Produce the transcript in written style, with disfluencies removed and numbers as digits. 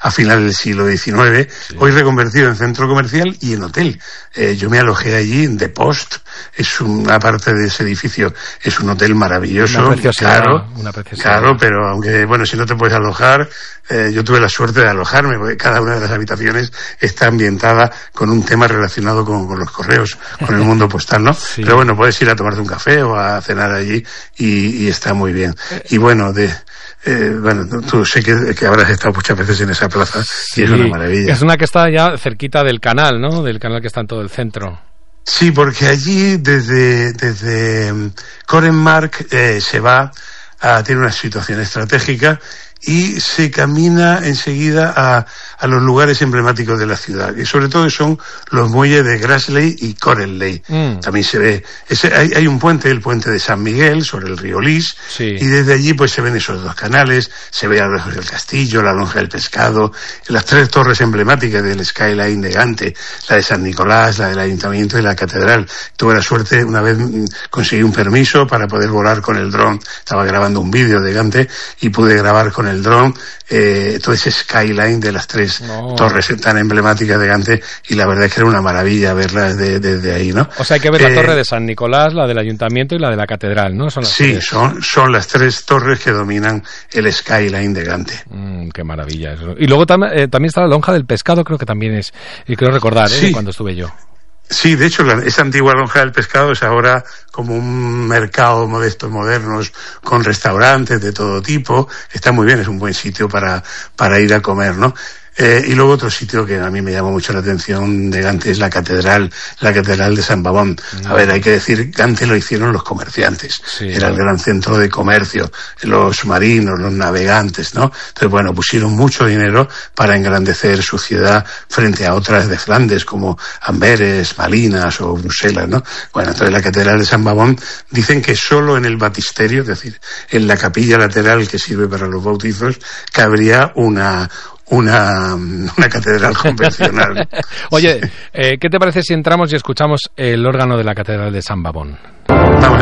a finales del siglo XIX, hoy reconvertido en centro comercial y en hotel. Yo me alojé allí en The Post, es una parte de ese edificio, es un hotel maravilloso, caro, pero aunque, bueno, si no te puedes alojar, yo tuve la suerte de alojarme, porque cada una de las habitaciones está ambientada con un tema relacionado con los correos, con el mundo postal, ¿no? Sí. Pero bueno, puedes ir a tomarte un café o a cenar allí y está muy bien. Y bueno, bueno, tú sé que habrás estado muchas veces en esa plaza y es una maravilla. Es una que está ya cerquita del canal, ¿no? Del canal que está en todo el centro. Sí, porque allí desde Korenmark se va tiene una situación estratégica y se camina enseguida a los lugares emblemáticos de la ciudad, y sobre todo son los muelles de Grassley y Coreley. También se ve, hay un puente, el puente de San Miguel, sobre el río Lys, y desde allí pues se ven esos dos canales, se ve a lo lejos el castillo, la lonja del pescado, las tres torres emblemáticas del skyline de Gante, la de San Nicolás, la del ayuntamiento y la catedral. Tuve la suerte, una vez conseguí un permiso para poder volar con el dron, estaba grabando un vídeo de Gante y pude grabar con el dron todo ese skyline de las tres torres tan emblemáticas de Gante, y la verdad es que era una maravilla verlas desde ahí, ¿no? O sea, hay que ver la torre de San Nicolás, la del ayuntamiento y la de la catedral, ¿no? Son las tres. Son las tres torres que dominan el skyline de Gante. Qué maravilla eso. Y luego también está la lonja del pescado, creo que también es, y creo recordar, cuando estuve yo. Sí, de hecho, esa antigua lonja del pescado es ahora como un mercado modesto, modernos, con restaurantes de todo tipo. Está muy bien, es un buen sitio para ir a comer, ¿no? Y luego otro sitio que a mí me llamó mucho la atención de Gante es la catedral de San Babón. A ver, hay que decir, Gante lo hicieron los comerciantes. Era el gran centro de comercio, los marinos, los navegantes, ¿no? Entonces, bueno, pusieron mucho dinero para engrandecer su ciudad frente a otras de Flandes, como Amberes, Malinas o Bruselas, ¿no? Bueno, entonces la catedral de San Babón, dicen que solo en el baptisterio, es decir, en la capilla lateral que sirve para los bautizos, cabría una catedral convencional. Oye, ¿qué te parece si entramos y escuchamos el órgano de la catedral de San Babón?